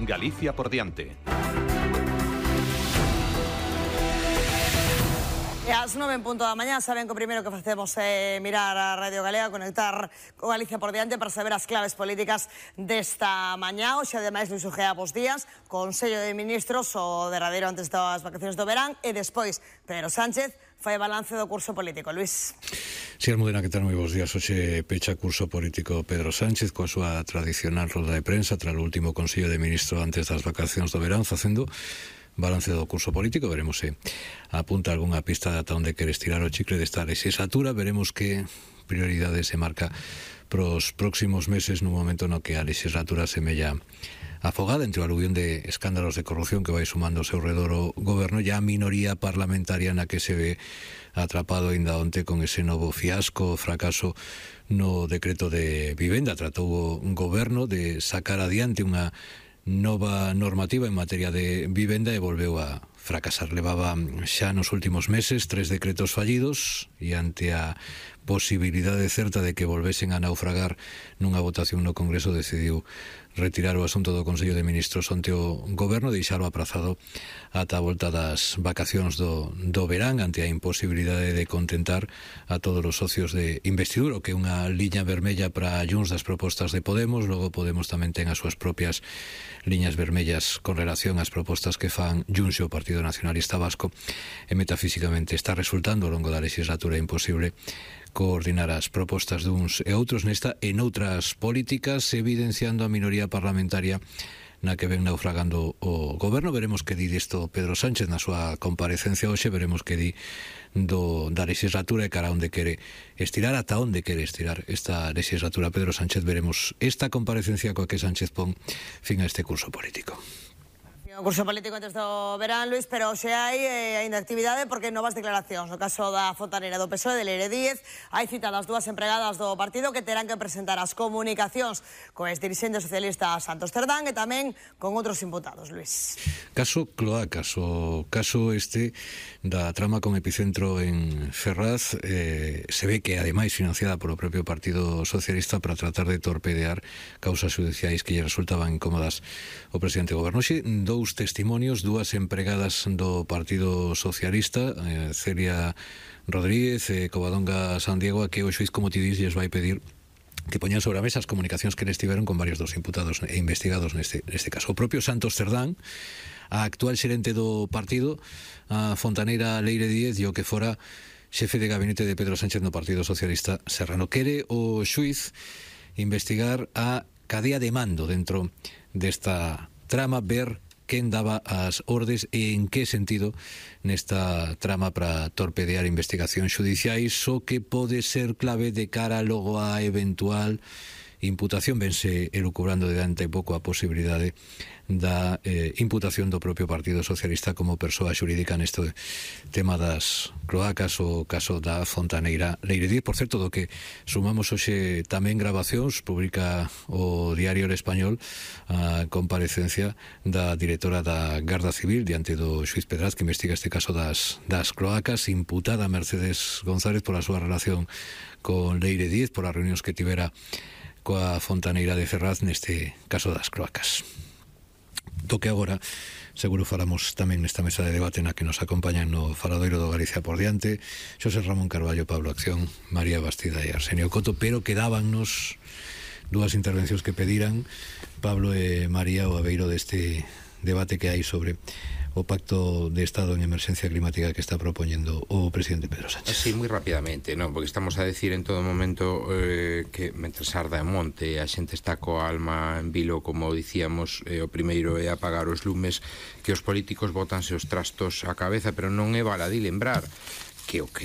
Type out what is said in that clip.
Galicia por diante. E ás 9 en punto da mañá saben que o primeiro que facemos é mirar a Radio Galega, conectar con Galicia por diante para saber as claves políticas desta mañá. Hoxe, ademais, Luis Ugea, bos días. Consello de Ministros, o derradeiro antes das vacacións do verán, e despois Pedro Sánchez fai balance do curso político. Luis. Si, Almudena, que tal? Moi bons días. Hoxe pecha curso político Pedro Sánchez coa súa tradicional roda de prensa tras o último Consello de Ministros antes das vacacións do verán, facendo balance do curso político. Veremos se apunta algunha pista de ata onde quere estirar o chicle desta legislatura. Veremos que prioridade se marca pros próximos meses nun momento no que a legislatura semella afogada entre o aluvión de escándalos de corrupción que vai sumando ao seu redor o goberno e a minoría parlamentaria na que se ve atrapado ainda onte con ese novo fiasco, fracaso no decreto de vivenda. Tratou o goberno de sacar adiante unha nova normativa en materia de vivenda e volveu a fracasar. Levaba xa nos últimos meses 3 decretos fallidos e ante a posibilidade certa de que volvesen a naufragar nunha votación no Congreso decidiu retirar o asunto do Consello de Ministros onte o goberno, deixalo aprazado ata a volta das vacacións do verán ante a imposibilidade de contentar a todos os socios de investidura, que é unha liña vermella para Junts das propostas de Podemos. Logo Podemos tamén ten as súas propias liñas vermellas con relación ás propostas que fan Junts e o Partido Nacionalista Vasco, e metafísicamente está resultando ao longo da legislatura imposible coordinar as propostas duns e outros nesta e noutras políticas, evidenciando a minoría parlamentaria na que ven naufragando o goberno. Veremos que di disto Pedro Sánchez na súa comparecencia hoxe, veremos que di da legislatura e cara onde quere estirar, ata onde quere estirar esta legislatura Pedro Sánchez. Veremos esta comparecencia coa que Sánchez pon fin a este curso político. O curso político antes do verán, Luis, pero hoxe hai aínda actividade porque novas declaracións. No caso da fontaneira do PSOE, de Leire Díez, hai citadas 2 empregadas do partido que terán que presentar as comunicacións co exdirixente socialista Santos Cerdán e tamén con outros imputados, Luis. Caso Cloacas, o caso este da trama con epicentro en Ferraz, se ve que ademais financiada por o propio Partido Socialista para tratar de torpedear causas judiciais que lle resultaban incómodas o presidente do goberno. Xe, dous testimonios, 2 empregadas do Partido Socialista, Celia Rodríguez e Covadonga Sandiego, a que o xuiz, como ti dis, lles vai pedir que poñan sobre a mesa as comunicacións que les tiveron con varios dos imputados e investigados neste caso. O propio Santos Cerdán, a actual xerente do partido, a fontaneira Leire Díez e o que fora xefe de gabinete de Pedro Sánchez no Partido Socialista Serrano. Quere o xuiz investigar a cadea de mando dentro desta trama, ver quen daba as ordes e en que sentido nesta trama para torpedear investigacións judiciais, o que pode ser clave de cara logo a eventual imputación. Vense elucubrando de ante pouco a posibilidade da imputación do propio Partido Socialista como persoa xurídica neste tema das cloacas, o caso da fontaneira Leire Díez. Por certo, do que sumamos hoxe tamén grabacións, publica o Diario El Español a comparecencia da directora da Garda Civil diante do xuiz Pedraz, que investiga este caso das cloacas, imputada Mercedes González pola súa relación con Leire Díez, por as reunións que tivera coa fontaneira de Ferraz neste caso das cloacas. Do que agora seguro falamos tamén nesta mesa de debate na que nos acompañan no faladoiro do Galicia por diante Xosé Ramón Carballo, Pablo Acción, María Bastida e Arsenio Coto, pero quedábannos 2 intervencións que pediran Pablo e María o abeiro deste debate que hai sobre o Pacto de Estado en Emerxencia Climática que está propoñendo o presidente Pedro Sánchez. Sí, moi rapidamente, non, porque estamos a decir en todo momento que mentre arda en monte a xente está coa alma en vilo, como dicíamos, o primeiro é apagar os lumes, que os políticos botanse os trastos á cabeza, pero non é baladí lembrar que o que